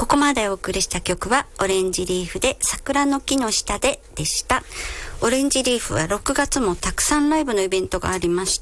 ここまでお送りした曲はオレンジリーフで桜の木の下ででした。オレンジリーフは6月もたくさんライブのイベントがありまして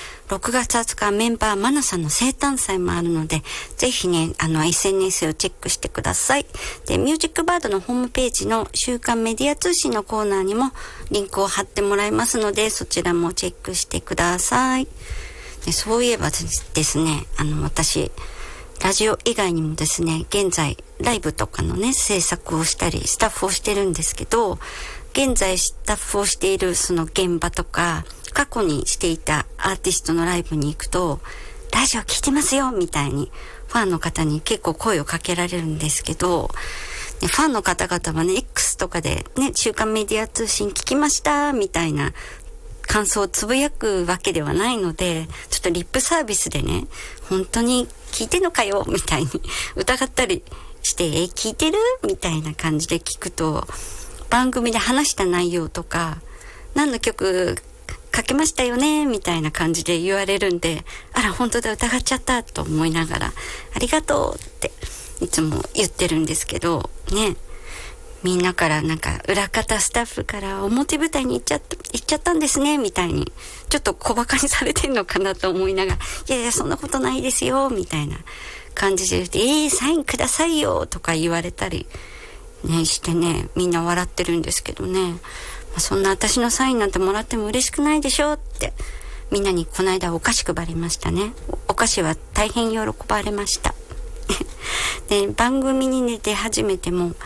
、6月20日メンバーマナさんの生誕祭もあるので、ぜひね、SNS をチェックしてください。で、ミュージックバードのホームページの週刊メディア通信のコーナーにもリンクを貼ってもらいますので、そちらもチェックしてください。で、そういえばですね、私、ラジオ以外にもですね、現在ライブとかのね、制作をしたり、スタッフをしてるんですけど、現在スタッフをしているその現場とか、過去にしていたアーティストのライブに行くと、ラジオ聞いてますよみたいにファンの方に結構声をかけられるんですけど、ファンの方々はね、X とかでね、週刊メディア通信聞きましたみたいな感想をつぶやくわけではないので、ちょっとリップサービスでね、本当に聞いてんのかよみたいに疑ったりして、聞いてるみたいな感じで聞くと、番組で話した内容とか、何の曲かけましたよねみたいな感じで言われるんで、あら本当だ、疑っちゃったと思いながら、ありがとうっていつも言ってるんですけどね、みんなからなんか裏方スタッフから表舞台に行っちゃったんですねみたいにちょっと小馬鹿にされてんのかなと思いながら、いやいやそんなことないですよみたいな感じで言って、サインくださいよとか言われたりねしてね、みんな笑ってるんですけどね、そんな私のサインなんてもらっても嬉しくないでしょってみんなにこの間お菓子配りましたね。お菓子は大変喜ばれましたで、番組に、ね、出始めても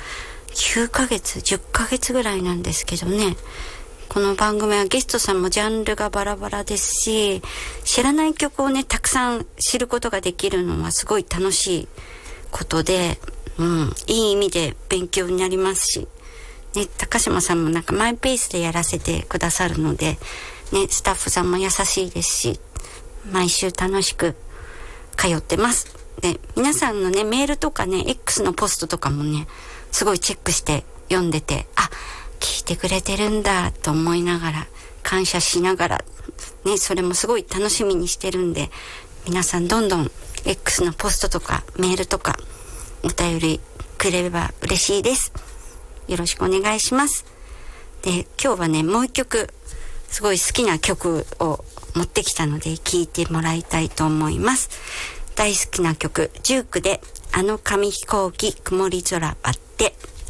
9ヶ月10ヶ月ぐらいなんですけどね、この番組はゲストさんもジャンルがバラバラですし、知らない曲をねたくさん知ることができるのはすごい楽しいことで、いい意味で勉強になりますしね、高島さんもなんかマイペースでやらせてくださるので、ね、スタッフさんも優しいですし、毎週楽しく通ってます。で、皆さんのね、メールとかね、X のポストとかもね、すごいチェックして読んでて、あ、聞いてくれてるんだと思いながら、感謝しながら、ね、それもすごい楽しみにしてるんで、皆さんどんどん X のポストとかメールとかお便りくれれば嬉しいです。よろしくお願いします。で、今日はね、もう一曲すごい好きな曲を持ってきたので聴いてもらいたいと思います。大好きな曲、ジュークであの紙飛行機曇り空割って。